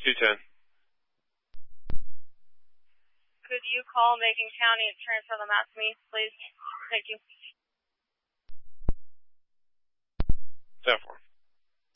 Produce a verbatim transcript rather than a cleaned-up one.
two ten. Could you call Macon County and transfer them out to me, please? Thank you. ten four.